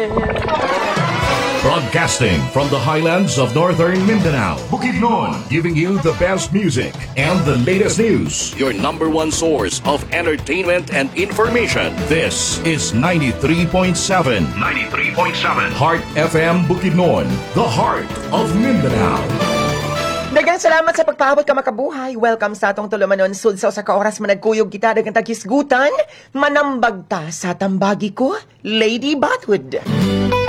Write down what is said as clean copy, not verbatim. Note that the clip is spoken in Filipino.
Broadcasting from the highlands of northern Mindanao, Bukidnon, giving you the best music and the latest news. Your number one source of entertainment and information. This is 93.7. 93.7. Heart FM Bukidnon, the heart of Mindanao. Daghang salamat sa pagpaabot ka makabuhay. Welcome sa atong tulumanon sulsaw sa kaoras managkuyog kita daghang tagisgutan. Manambag ta sa tambagi ko, Lady Botwood.